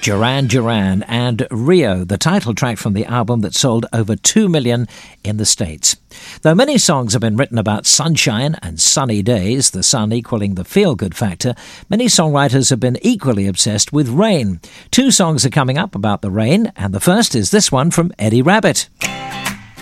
Duran Duran and Rio, the title track from the album that sold over 2 million in the States. Though many songs have been written about sunshine and sunny days, the sun equaling the feel-good factor, many songwriters have been equally obsessed with rain. 2 songs are coming up about the rain, and the first is this one from Eddie Rabbitt.